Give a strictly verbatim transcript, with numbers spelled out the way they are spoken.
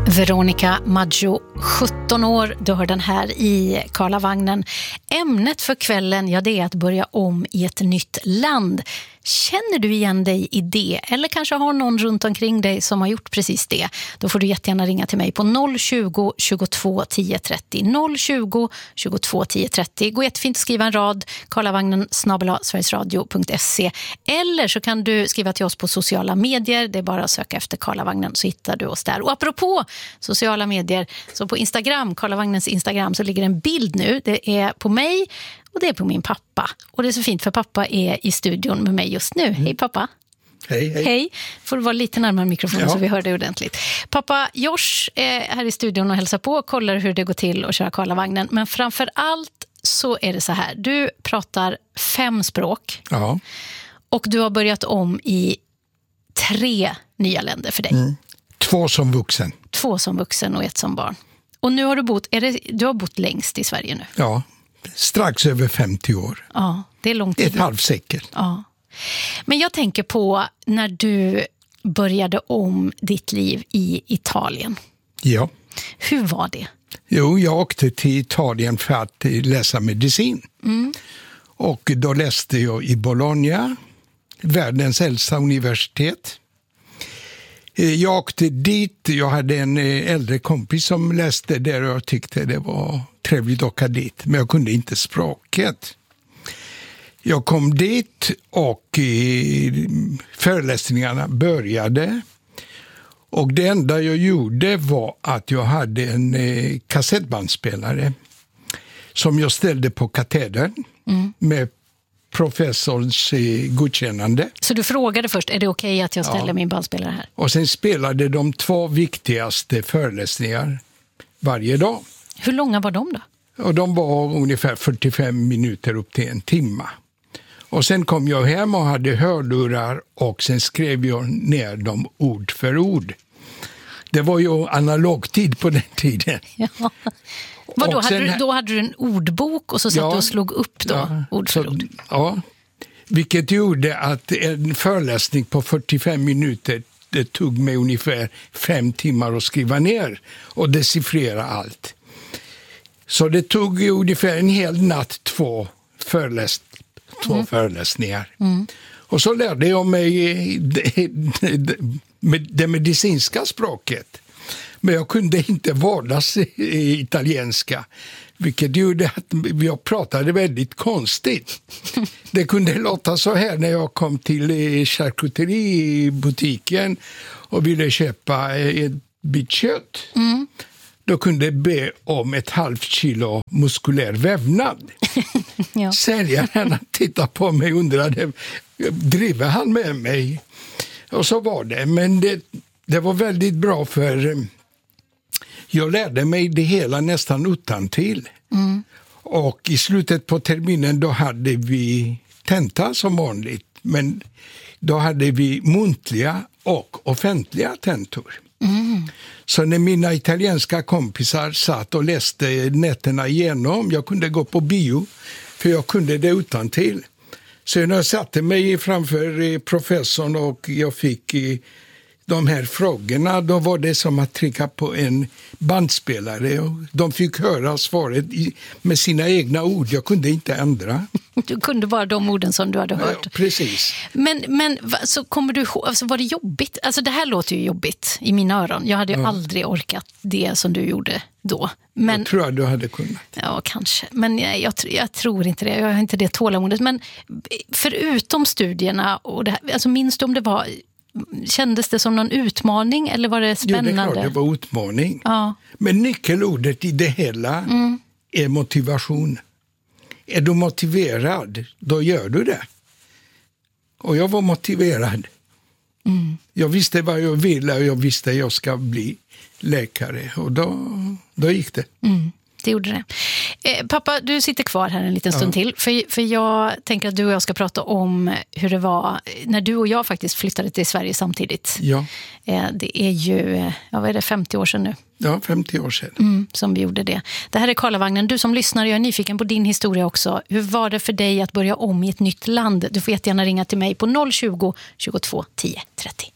Veronica Maggio, sjutton år, du hör den här i Karlavagnen. Ämnet för kvällen, ja, det är att börja om i ett nytt land. Känner du igen dig i det? Eller kanske har någon runt omkring dig som har gjort precis det? Då får du jättegärna ringa till mig på noll tjugo, tjugotvå, tio trettio. noll tjugo, tjugotvå, tio trettio. Gå jättefint att skriva en rad, karlavagnen snabel-a sverigesradio punkt se. Eller så kan du skriva till oss på sociala medier. Det är bara att söka efter Karlavagnen så hittar du oss där. Och apropå sociala medier, så på Instagram, Karlavagnens Instagram, så ligger en bild nu. Det är på mig och det är på min pappa. Och det är så fint för pappa är i studion med mig just nu. Mm. Hej pappa. Hej, hej. Hej. Får du vara lite närmare mikrofonen, ja, så vi hör det ordentligt. Pappa Josh är här i studion och hälsar på och kollar hur det går till att köra Karlavagnen. Men framför allt så är det så här. Du pratar fem språk. Ja. Och du har börjat om i tre nya länder för dig. Mm. Två som vuxen. Två som vuxen och ett som barn. Och nu har du bott, är det, du har bott längst i Sverige nu? Ja, strax över femtio år. Ja, det är långt. Ett halvsekel. Ja. Men jag tänker på när du började om ditt liv i Italien. Ja. Hur var det? Jo, jag åkte till Italien för att läsa medicin. Mm. Och då läste jag i Bologna, världens äldsta universitet. Jag åkte dit, jag hade en äldre kompis som läste där och jag tyckte det var trevligt att åka dit. Men jag kunde inte språket. Jag kom dit och föreläsningarna började. Och det enda jag gjorde var att jag hade en kassettbandspelare som jag ställde på katedern mm. med professorns godkännande. Så du frågade först, är det okej att jag ställer ja. min bandspelare här? Och sen spelade de två viktigaste föreläsningar varje dag. Hur långa var de då? Och de var ungefär fyrtiofem minuter upp till en timme. Och sen kom jag hem och hade hörlurar och sen skrev jag ner dem ord för ord. Det var ju analog tid på den tiden. Ja. Vadå, hade du, då hade du en ordbok och så satt ja, du och slog upp då, ja, ord för så, ord? Ja, vilket gjorde att en föreläsning på fyrtiofem minuter, det tog mig ungefär fem timmar att skriva ner och decifrera allt. Så det tog ungefär en hel natt två, föreläs, två mm. föreläsningar. Mm. Och så lärde jag mig det, det, det medicinska språket. Men jag kunde inte vardags i italienska, vilket gjorde att jag pratade väldigt konstigt. Det kunde låta så här när jag kom till charkuteributiken och ville köpa ett bit kött. Mm. Då kunde jag be om ett halvt kilo muskulär vävnad. Ja. Säljaren tittade på mig och undrade, driver han med mig? Och så var det, men det, det var väldigt bra för jag lärde mig det hela nästan utantill. Mm. Och i slutet på terminen då hade vi tenta som vanligt. Men då hade vi muntliga och offentliga tentor. Mm. Så när mina italienska kompisar satt och läste nätterna igenom, jag kunde gå på bio för jag kunde det utantill. Så när jag satte mig framför professorn och jag fick de här frågorna, då var det som att trycka på en bandspelare och de fick höra svaret med sina egna ord. Jag kunde inte ändra. Du kunde bara de orden som du hade hört. Ja, precis. Men, men så kommer du ihåg, alltså var det jobbigt? Alltså det här låter ju jobbigt i mina öron. Jag hade ju ja. aldrig orkat det som du gjorde då. Men, jag tror att du hade kunnat. Ja, kanske. Men jag, jag, jag tror inte det. Jag har inte det tålamodet. Men förutom studierna, och det här, alltså minns du om det var... Kändes det som någon utmaning eller var det spännande? Jo, det är klart, det var utmaning. Ja. Men nyckelordet i det hela mm. är motivation. Är du motiverad, då gör du det. Och jag var motiverad. Mm. Jag visste vad jag ville och jag visste att jag ska bli läkare. Och då, då gick det. Mm. Det gjorde det. Eh, pappa, du sitter kvar här en liten stund ja. till. För, för jag tänker att du och jag ska prata om hur det var när du och jag faktiskt flyttade till Sverige samtidigt. Ja. Eh, det är ju, ja, vad är det, femtio år sedan nu? Ja, femtio år sedan. Mm, som vi gjorde det. Det här är Karlavagnen. Du som lyssnar, jag är nyfiken på din historia också. Hur var det för dig att börja om i ett nytt land? Du får jättegärna ringa till mig på noll tjugo, tjugotvå, tio trettio.